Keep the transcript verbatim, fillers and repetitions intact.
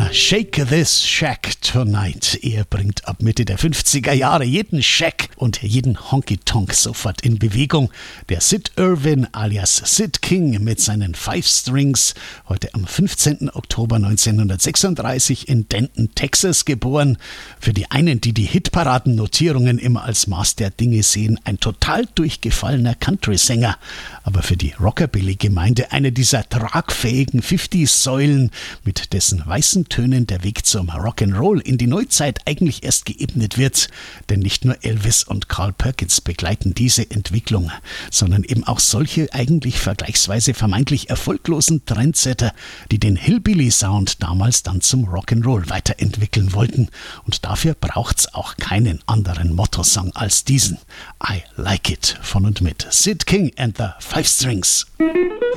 Shake This Shack Tonight. Er bringt ab Mitte der fünfziger Jahre jeden Shack und jeden Honky-Tonk sofort in Bewegung. Der Sid Irwin alias Sid King mit seinen Five Strings, heute am fünfzehnten Oktober neunzehnhundertsechsunddreißig in Denton, Texas geboren. Für die einen, die die Hitparadennotierungen immer als Maß der Dinge sehen, ein total durchgefallener Country-Sänger. Aber für die Rockabilly-Gemeinde eine dieser tragfähigen fünfziger-Säulen, mit dessen weißen Tönen der Weg zum Rock'n'Roll in die Neuzeit eigentlich erst geebnet wird. Denn nicht nur Elvis und Carl Perkins begleiten diese Entwicklung, sondern eben auch solche eigentlich vergleichsweise vermeintlich erfolglosen Trendsetter, die den Hillbilly-Sound damals dann zum Rock'n'Roll weiterentwickeln wollten. Und dafür braucht's auch keinen anderen Motto-Song als diesen. I Like It von und mit Sid King and the Five Strings.